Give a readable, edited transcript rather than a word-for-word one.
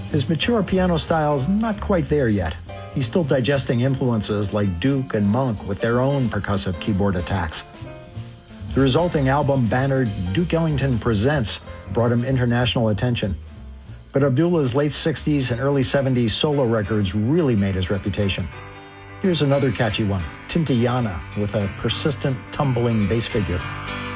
His mature piano style's not quite there yet. He's still digesting influences like Duke and Monk with their own percussive keyboard attacks. The resulting album bannered Duke Ellington Presents brought him international attention. But Abdullah's late 60s and early 70s solo records really made his reputation. Here's another catchy one, Tintayana, with a persistent, tumbling bass figure.